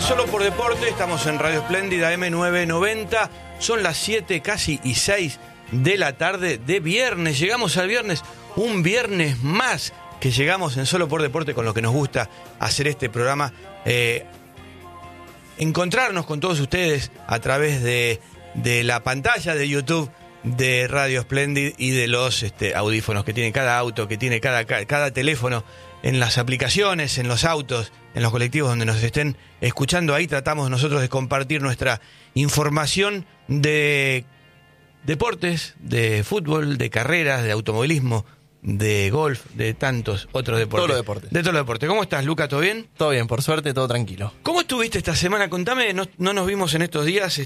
Solo por Deporte, estamos en Radio Espléndida M990, son las 7 casi y 6 de la tarde de viernes. Llegamos al viernes, un viernes más que llegamos en Solo por Deporte, con lo que nos gusta hacer este programa, encontrarnos con todos ustedes a través de la pantalla de YouTube de Radio Espléndida y de los audífonos que tiene cada auto, que tiene cada teléfono, en las aplicaciones, en los autos, en los colectivos donde nos estén escuchando. Ahí tratamos nosotros de compartir nuestra información de deportes, de fútbol, de carreras, de automovilismo, de golf, de tantos otros deportes. Todos los deportes. De todos los deportes. ¿Cómo estás, Luca? ¿Todo bien? Todo bien, por suerte, todo tranquilo. ¿Cómo estuviste esta semana? Contame, no nos vimos en estos días.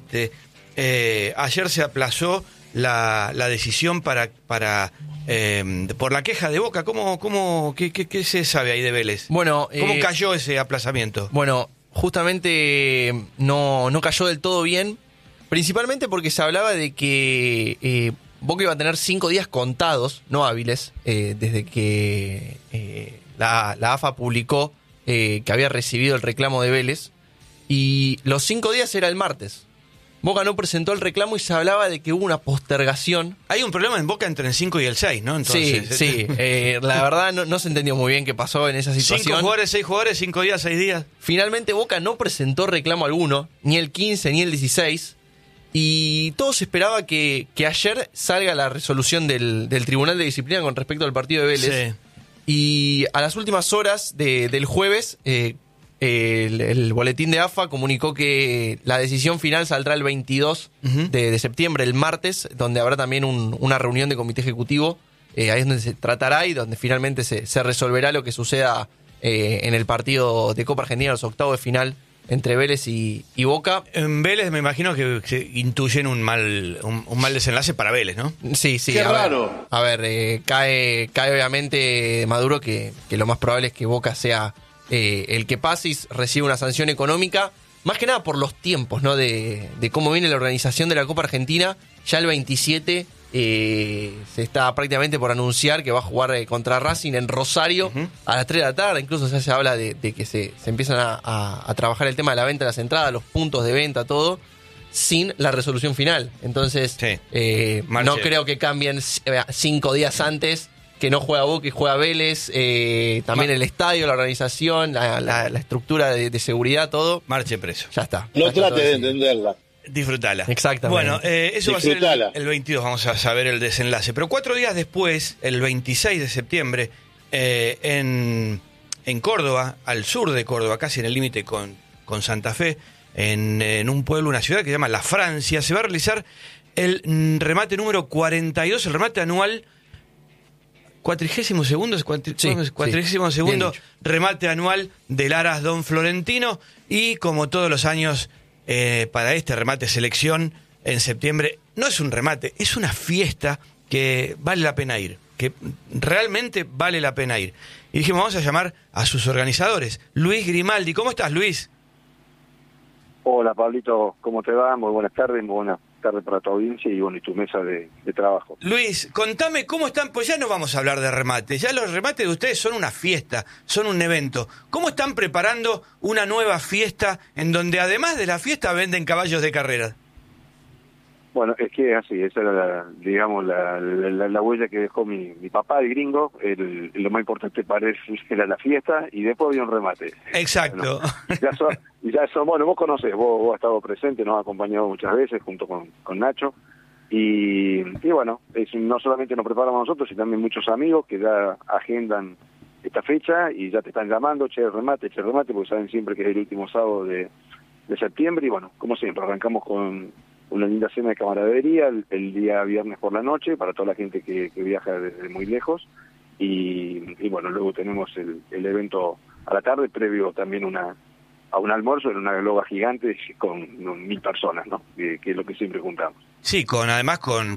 Ayer se aplazó la decisión por la queja de Boca. ¿Qué se sabe ahí de Vélez? Bueno, ¿cómo cayó ese aplazamiento? Bueno, justamente no cayó del todo bien, principalmente porque se hablaba de que Boca iba a tener 5 días contados, no hábiles, desde que la AFA publicó que había recibido el reclamo de Vélez, y los 5 días era el martes. Boca no presentó el reclamo y se hablaba de que hubo una postergación. Hay un problema en Boca entre el 5 y el 6, ¿no? Entonces, sí. La verdad no se entendió muy bien qué pasó en esa situación. 5 jugadores, 6 jugadores, 5 días, 6 días. Finalmente Boca no presentó reclamo alguno, ni el 15 ni el 16, y todo se esperaba que ayer salga la resolución del Tribunal de Disciplina con respecto al partido de Vélez. Sí. Y a las últimas horas del jueves, el boletín de AFA comunicó que la decisión final saldrá el 22 de septiembre, el martes, donde habrá también una reunión de comité ejecutivo. Ahí es donde se tratará y donde finalmente se resolverá lo que suceda en el partido de Copa Argentina, los octavos de final entre Vélez y Boca. En Vélez me imagino que se intuyen un mal desenlace para Vélez, ¿no? Sí. Qué raro. Cae obviamente Maduro, que lo más probable es que Boca sea el que pase y recibe una sanción económica, más que nada por los tiempos, ¿no? De cómo viene la organización de la Copa Argentina. Ya el 27 se está prácticamente por anunciar que va a jugar contra Racing en Rosario a las 3 de la tarde. Incluso ya se habla de que se empiezan a trabajar el tema de la venta de las entradas, los puntos de venta, todo, sin la resolución final. Entonces, no creo que cambien 5 días antes, que no juega Boca y juega Vélez, también el estadio, la organización, la estructura de seguridad, todo. Marche preso. Ya está. No trate de entenderla. Disfrutala. Exactamente. Bueno, eso Disfrutala. va a ser el 22, vamos a saber el desenlace. Pero 4 días después, el 26 de septiembre, en Córdoba, al sur de Córdoba, casi en el límite con Santa Fe, en un pueblo, una ciudad que se llama La Francia, se va a realizar el remate número 42, el remate anual 42º remate anual del Aras Don Florentino. Y como todos los años, para este remate selección en septiembre, no es un remate, es una fiesta que vale la pena ir, que realmente vale la pena ir. Y dijimos, vamos a llamar a sus organizadores. Luis Grimaldi, ¿cómo estás, Luis? Hola, Pablito, ¿cómo te va? Muy buenas tardes para tu audiencia y y tu mesa de trabajo. Luis, contame cómo están, pues ya no vamos a hablar de remates, ya los remates de ustedes son una fiesta, son un evento. ¿Cómo están preparando una nueva fiesta en donde además de la fiesta venden caballos de carrera? Bueno, es que así, esa era la huella que dejó mi papá, el gringo. Lo más importante para él era la fiesta y después había un remate. Exacto. Bueno, vos conocés, vos has estado presente, nos has acompañado muchas veces junto con Nacho. Y bueno, no solamente nos preparamos nosotros, sino también muchos amigos que ya agendan esta fecha y ya te están llamando, che, remate, porque saben siempre que es el último sábado de septiembre. Y bueno, como siempre, arrancamos con una linda cena de camaradería el día viernes por la noche para toda la gente que viaja desde muy lejos. Y bueno, luego tenemos el evento a la tarde, previo también a un almuerzo en una globa gigante con 1.000 personas, ¿no? Que es lo que siempre juntamos. Sí, además con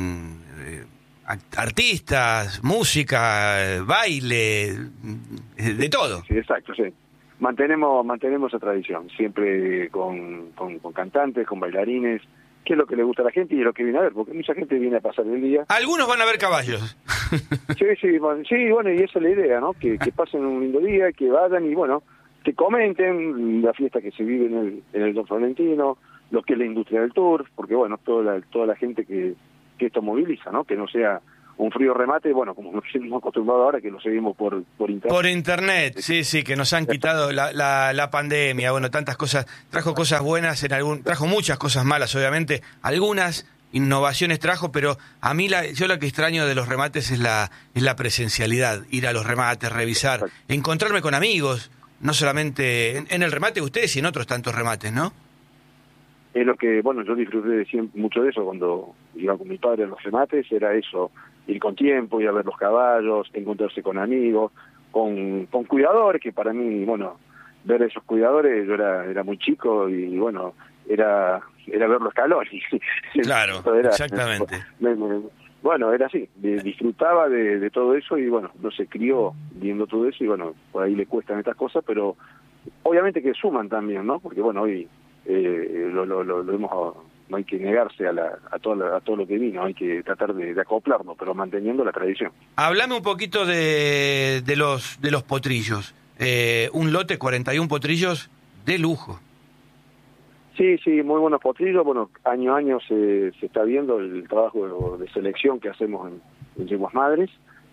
artistas, música, baile, de todo. Sí, exacto, sí. Mantenemos esa tradición, siempre con cantantes, con bailarines, que es lo que le gusta a la gente y es lo que viene a ver, porque mucha gente viene a pasar el día. Algunos van a ver caballos. Sí, bueno, y esa es la idea, ¿no? Que pasen un lindo día, que vayan y bueno, que comenten la fiesta que se vive en el Don Florentino, lo que es la industria del turf, porque bueno, toda la gente que esto moviliza, ¿no? Que no sea un frío remate, bueno, como nos hemos acostumbrado ahora, que lo seguimos por internet. Por internet, sí, que nos han quitado la pandemia, bueno, tantas cosas, trajo cosas buenas, trajo muchas cosas malas, obviamente, algunas innovaciones trajo, pero a mí yo lo que extraño de los remates es la presencialidad, ir a los remates, revisar, encontrarme con amigos, no solamente en el remate de ustedes y en otros tantos remates, ¿no? Es lo que, bueno, yo disfruté mucho de eso cuando iba con mi padre a los remates, era eso, ir con tiempo, ir a ver los caballos, encontrarse con amigos, con cuidadores, que para mí, bueno, ver a esos cuidadores, yo era muy chico y bueno, era ver los escalones. Claro, exactamente. Bueno, era así, disfrutaba de todo eso y bueno, no se crió viendo todo eso y bueno, por ahí le cuestan estas cosas, pero obviamente que suman también, ¿no? Porque bueno, hoy lo hemos, no hay que negarse a todo lo que vino, hay que tratar de acoplarnos, pero manteniendo la tradición. Hablame un poquito de los potrillos. Un lote, 41 potrillos de lujo. Sí, muy buenos potrillos. Bueno, año a año se está viendo el trabajo de selección que hacemos en Yeguas Madres.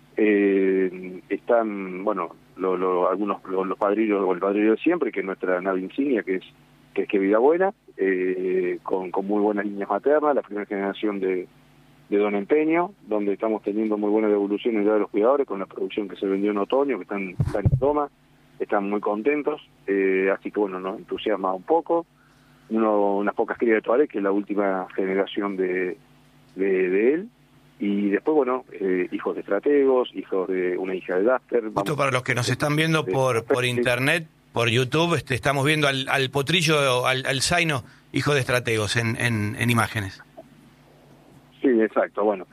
Están, bueno, algunos los padrillos, o el padrillo de siempre, que es nuestra nave insignia, que es Vida Buena, con muy buenas líneas maternas, la primera generación de Don Empeño, donde estamos teniendo muy buenas devoluciones ya de los cuidadores, con la producción que se vendió en otoño, que están en toma, están muy contentos, así que bueno, nos entusiasma un poco. Unas pocas crías de Tuareg, que es la última generación de él, y después, bueno, hijos de estrategos, hijos de una hija de Duster. Esto para los que nos están viendo por internet, por YouTube, estamos viendo al potrillo, al zaino, hijo de estrategos, en imágenes. Sí, exacto, bueno.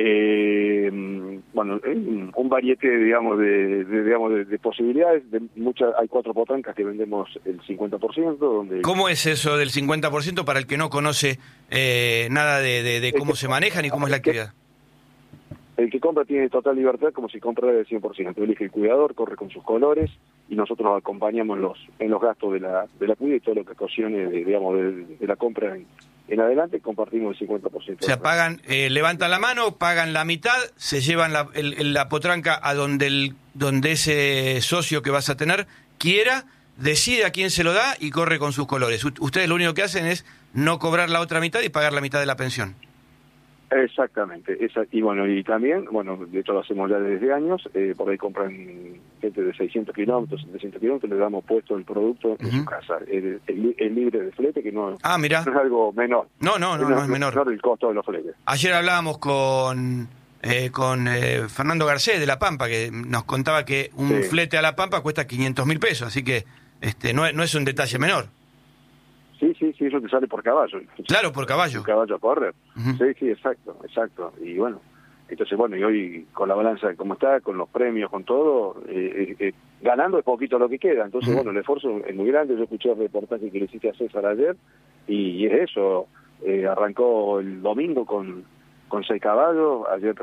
Un variete, digamos, de posibilidades. Hay 4 potrancas que vendemos el 50%. Donde ¿Cómo es eso del 50% para el que no conoce nada de cómo se manejan y cómo es la actividad? El que compra tiene total libertad, como si comprara el 100%. Elige el cuidador, corre con sus colores y nosotros nos acompañamos en los gastos de la cuida y todo lo que ocasione, de la compra en adelante, compartimos el 50%. O sea, pagan, levantan la mano, pagan la mitad, se llevan la potranca a donde ese socio que vas a tener quiera, decide a quién se lo da y corre con sus colores. Ustedes lo único que hacen es no cobrar la otra mitad y pagar la mitad de la pensión. Exactamente, y bueno, y también, bueno, de hecho lo hacemos ya desde años, por ahí compran gente de 600 kilómetros, 700 kilómetros, le damos puesto el producto en su casa, es libre de flete, que no, mirá. No es algo menor. No es menor. El costo de los fletes. Ayer hablábamos con Fernando Garcés de La Pampa, que nos contaba que un flete a La Pampa cuesta 500.000 pesos, así que no es un detalle menor. Sí, eso te sale por caballo. Claro, por caballo. Un caballo a correr. Sí, exacto. Y bueno, entonces y hoy con la balanza como está, con los premios, con todo, ganando es poquito lo que queda. Entonces, el esfuerzo es muy grande. Yo escuché el reportaje que le hiciste a César ayer, y es eso. Arrancó el domingo con 6 caballos, ayer,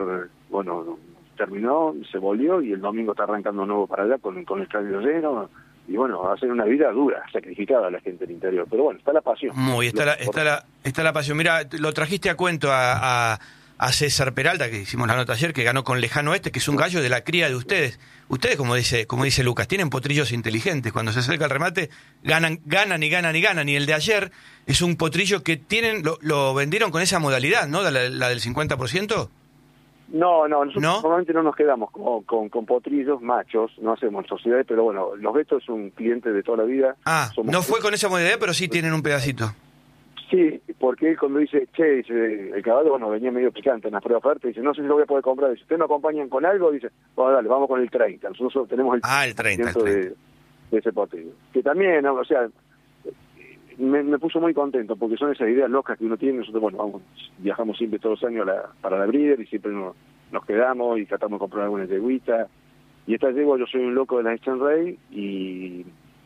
terminó, se volvió, y el domingo está arrancando nuevo para allá con el estadio lleno. Y hacen una vida dura, sacrificada a la gente del interior. Pero está la pasión. Está la pasión. Mira, lo trajiste a cuento a César Peralta, que hicimos la nota ayer, que ganó con Lejano Oeste, que es un gallo de la cría de ustedes. Ustedes, como dice Lucas, tienen potrillos inteligentes. Cuando se acerca el remate, ganan. Y el de ayer es un potrillo que lo vendieron con esa modalidad, ¿no? La del 50%. No, nosotros normalmente no nos quedamos con potrillos machos, no hacemos sociedades, pero los Betos es un cliente de toda la vida. No fue con esa modalidad, pero sí tienen un pedacito. Sí, porque él cuando dice, el caballo, venía medio picante en las pruebas fuertes, dice, no sé si lo voy a poder comprar. Dice, ¿ustedes me acompañan con algo? Dice, dale, vamos con el 30. Nosotros tenemos el 30 de ese potrillo. Que también, me puso muy contento, porque son esas ideas locas que uno tiene. Nosotros, viajamos siempre todos los años para la Breeder, y siempre nos quedamos y tratamos de comprar alguna yeguita. Y esta yegua, yo soy un loco de la Eastern Ray, y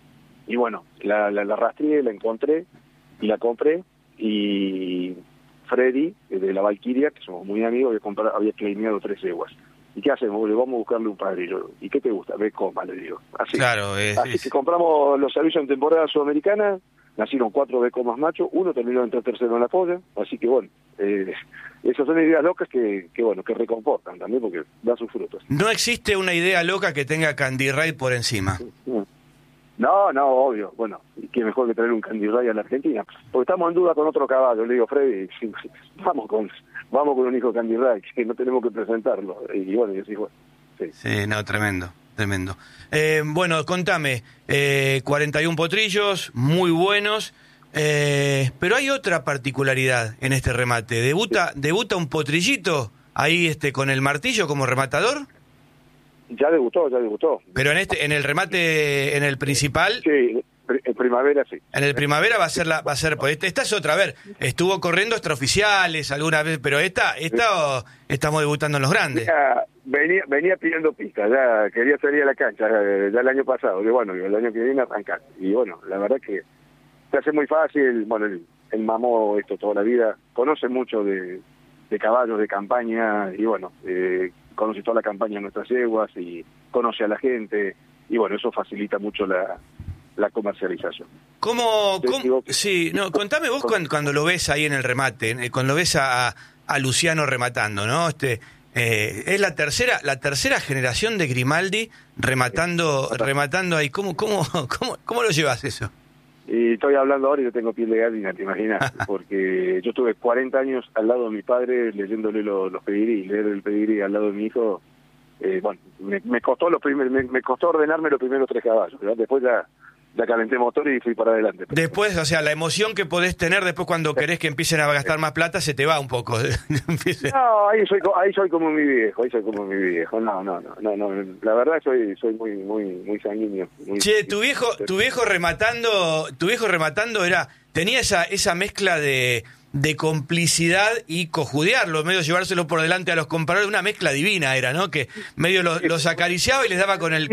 la rastreé, la encontré, y la compré, y Freddy, de la Valkyria, que somos muy amigos, había claimeado 3 yeguas. ¿y qué hacemos? Le vamos a buscarle un padrino. ¿Y qué te gusta? Ve coma, le digo. Así. Claro, Así que compramos los servicios en temporada sudamericana, nacieron 4 becomas machos, uno terminó de entrar tercero en la polla, así que bueno, esas son ideas locas que reconfortan también porque da sus frutos. No existe una idea loca que tenga Candy Ride por encima. No, obvio. Bueno, y qué mejor que traer un Candy Ride a la Argentina. Porque estamos en duda con otro caballo. Le digo, Freddy, vamos con un hijo Candy Ride, que no tenemos que presentarlo. Y bueno, yo sí, bueno. Sí, no, tremendo. Bueno, contame, 41 potrillos, muy buenos, pero hay otra particularidad en este remate. ¿Debuta un potrillito ahí con el martillo como rematador? Ya debutó. Pero en el remate, en el principal. Sí, en primavera sí. En el primavera va a ser, pues esta es otra, a ver, estuvo corriendo extraoficiales alguna vez, pero esta estamos debutando en los grandes. Venía pidiendo pistas, ya quería salir a la cancha, ya el año pasado, y bueno, el año que viene arrancar. Y bueno, la verdad que se hace muy fácil, bueno, él mamó esto toda la vida, conoce mucho de caballos de campaña, y bueno, conoce toda la campaña de nuestras yeguas, y conoce a la gente, y bueno, eso facilita mucho la comercialización. Contame vos cuando lo ves ahí en el remate, cuando ves a Luciano rematando, ¿no? Es la tercera generación de Grimaldi rematando ahí. ¿Cómo lo llevas eso? Y estoy hablando ahora y yo tengo piel de gallina, ¿te imaginas? Porque yo tuve 40 años al lado de mi padre leyéndole los pedigrí, leer el pedigrí al lado de mi hijo. Bueno, me costó me costó ordenarme los primeros 3 caballos, ¿verdad? Después ya calenté motor y fui para adelante. Después, o sea, la emoción que podés tener después cuando querés que empiecen a gastar más plata se te va un poco. No, ahí soy como mi viejo, No, la verdad soy muy sanguíneo. Che, tu viejo rematando tenía esa mezcla de complicidad y cojudearlo, medio llevárselo por delante a los compradores, una mezcla divina era, ¿no? Que medio los acariciaba y les daba con el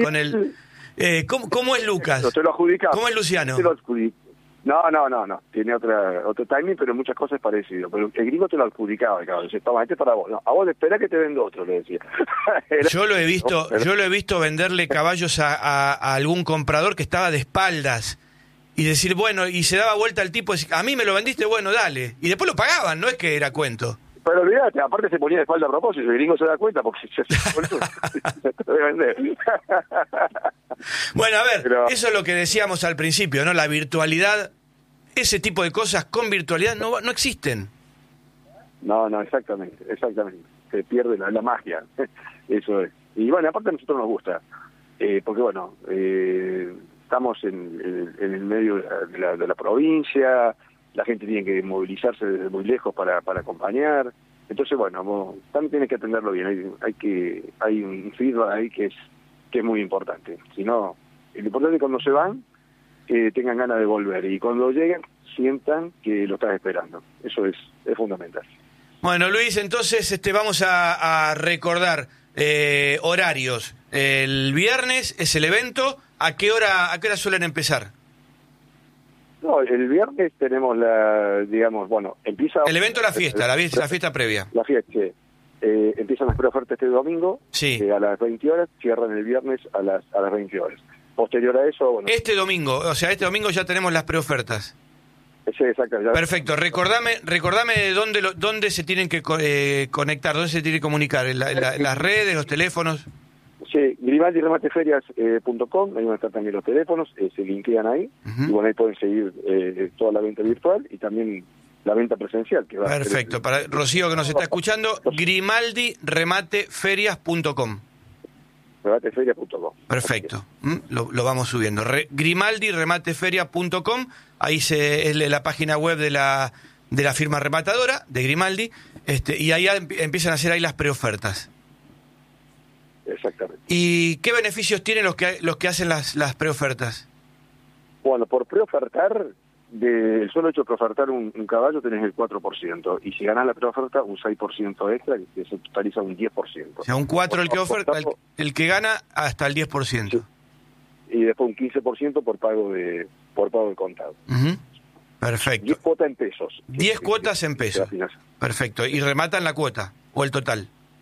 ¿cómo es Lucas? Te lo adjudicaba. ¿Cómo es Luciano? No. Tiene otro timing, pero muchas cosas es parecido. Pero el gringo te lo adjudicaba, cabrón. Dice, toma, este para vos. No, a vos espera que te vendo otro, le decía. Yo lo he visto venderle caballos a algún comprador que estaba de espaldas. Y decir, bueno, y se daba vuelta al tipo, a mí me lo vendiste, bueno, dale. Y después lo pagaban, no es que era cuento. Pero olvídate, aparte se ponía de espalda a propósito, el gringo se da cuenta porque se debe vender. Bueno, a ver, eso es lo que decíamos al principio, ¿no? La virtualidad, ese tipo de cosas con virtualidad no existen. No, exactamente. Se pierde la magia, eso es. Y bueno, aparte a nosotros nos gusta, porque bueno, estamos en el medio de la provincia, la gente tiene que movilizarse desde muy lejos para acompañar. Entonces, bueno, también tienes que atenderlo bien. Hay un feedback ahí que es muy importante. Si no, lo importante es cuando se van, que tengan ganas de volver. Y cuando lleguen, sientan que lo estás esperando. Eso es fundamental. Bueno, Luis, entonces vamos a recordar horarios. El viernes es el evento. ¿A qué hora suelen empezar? No, el viernes tenemos empieza... El evento, la fiesta previa. La fiesta, sí. Empiezan las preofertas este domingo, sí. A las 20 horas, cierran el viernes a las 20 horas. Posterior a eso, bueno... Este domingo ya tenemos las preofertas. Sí, exacto. Perfecto, recordame dónde se tienen que conectar, dónde se tiene que comunicar, las redes, los teléfonos... Sí, grimaldiremateferias.com, ahí van a estar también los teléfonos, se linkean ahí, y bueno, ahí pueden seguir toda la venta virtual y también la venta presencial. Que va Perfecto, para Rocío que nos está escuchando, grimaldiremateferias.com. Remateferias.com. Perfecto, lo vamos subiendo. Grimaldiremateferias.com, ahí es la página web de la firma rematadora, de Grimaldi, y ahí empiezan a hacer ahí las preofertas. Exactamente. ¿Y qué beneficios tienen los que hacen las preofertas? Bueno, por preofertar, el solo hecho de preofertar un caballo tenés el 4%, y si ganás la preoferta, un 6% extra, que se totaliza un 10%. O sea, un 4% el que oferta, el que gana hasta el 10%. Sí. Y después un 15% por pago de contado. Uh-huh. Perfecto. 10 cuotas en pesos. 10 cuotas en pesos. Perfecto. ¿Y rematan la cuota o el total?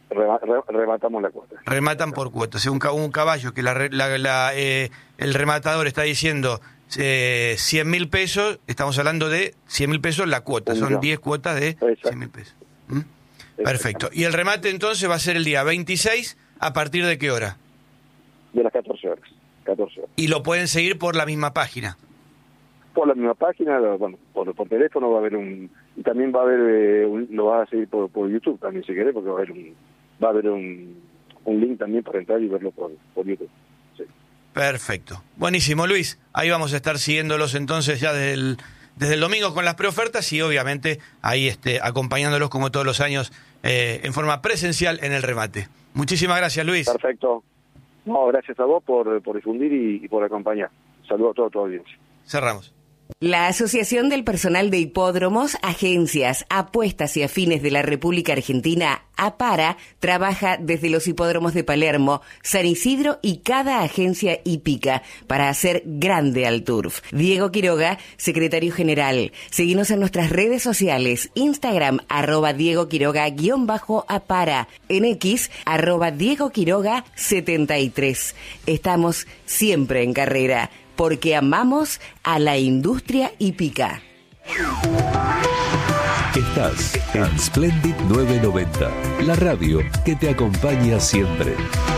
rematamos la cuota. Rematan por cuota. O sea, un caballo que el rematador está diciendo 100.000 pesos, estamos hablando de 100.000 pesos la cuota. Son 10 cuotas de 100.000 pesos. Perfecto. Y el remate entonces va a ser el día 26, ¿a partir de qué hora? De las 14 horas. 14 horas. Y lo pueden seguir por la misma página. Por la misma página, bueno, por teléfono va a haber y también va a haber, lo va a seguir por YouTube también si querés, porque va a haber un link también para entrar y verlo por YouTube. Sí. Perfecto. Buenísimo, Luis. Ahí vamos a estar siguiéndolos entonces ya desde el domingo con las preofertas y obviamente ahí acompañándolos como todos los años en forma presencial en el remate. Muchísimas gracias, Luis. Perfecto. No, gracias a vos por difundir y por acompañar. Saludos a toda tu audiencia. Cerramos. La Asociación del Personal de Hipódromos, Agencias, Apuestas y Afines de la República Argentina, APARA, trabaja desde los hipódromos de Palermo, San Isidro y cada agencia hípica para hacer grande al turf. Diego Quiroga, secretario general. Seguinos en nuestras redes sociales, Instagram, @Diego Quiroga_APARA, en X, @Diego Quiroga 73. Estamos siempre en carrera, porque amamos a la industria hípica. Estás en Splendid 990, la radio que te acompaña siempre.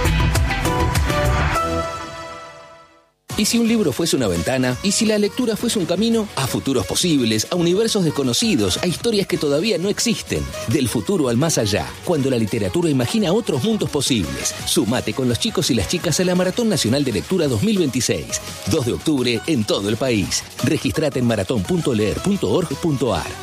¿Y si un libro fuese una ventana? ¿Y si la lectura fuese un camino? A futuros posibles, a universos desconocidos, a historias que todavía no existen. Del futuro al más allá, cuando la literatura imagina otros mundos posibles. Sumate con los chicos y las chicas a la Maratón Nacional de Lectura 2026. 2 de octubre en todo el país. Registrate en maratón.leer.org.ar.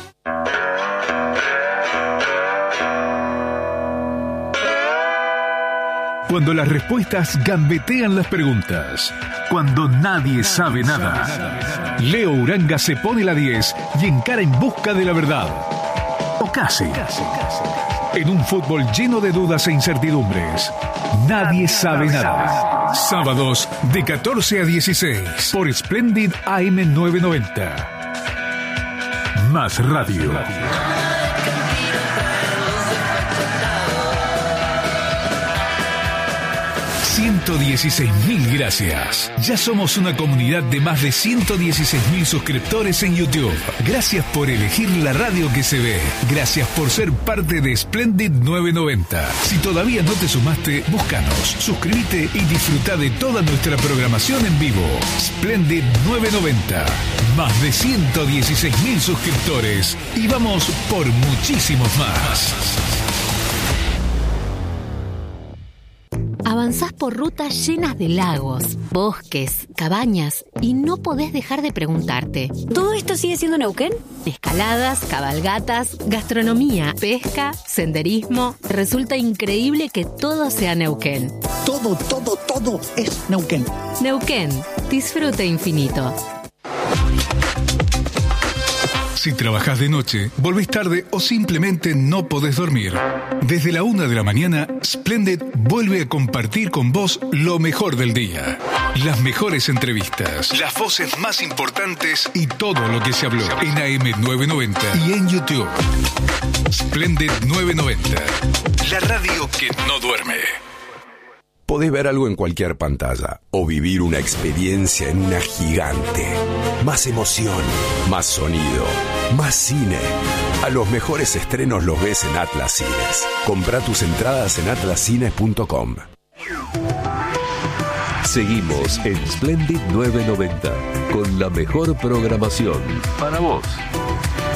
Cuando las respuestas gambetean las preguntas. Cuando nadie sabe nada. Leo Uranga se pone la 10 y encara en busca de la verdad. O casi. En un fútbol lleno de dudas e incertidumbres. Nadie sabe nada. Sábados de 14 a 16 por Splendid AM 990. Más radio. 116.000 gracias. Ya somos una comunidad de más de 116.000 suscriptores en YouTube. Gracias por elegir la radio que se ve. Gracias por ser parte de Splendid 990. Si todavía no te sumaste, búscanos, suscríbete y disfruta de toda nuestra programación en vivo. Splendid 990. Más de 116.000 suscriptores. Y vamos por muchísimos más. Avanzás por rutas llenas de lagos, bosques, cabañas y no podés dejar de preguntarte: ¿todo esto sigue siendo Neuquén? Escaladas, cabalgatas, gastronomía, pesca, senderismo. Resulta increíble que todo sea Neuquén. Todo es Neuquén. Neuquén, disfrute infinito. Si trabajás de noche, volvés tarde o simplemente no podés dormir, desde la 1 de la mañana, Splendid vuelve a compartir con vos lo mejor del día. Las mejores entrevistas, las voces más importantes y todo lo que se habló en AM 990 y en YouTube. Splendid 990, la radio que no duerme. Podés ver algo en cualquier pantalla o vivir una experiencia en una gigante. Más emoción, más sonido, más cine. A los mejores estrenos los ves en Atlas Cines. Comprá tus entradas en atlascines.com. Seguimos en Splendid 990 con la mejor programación para vos.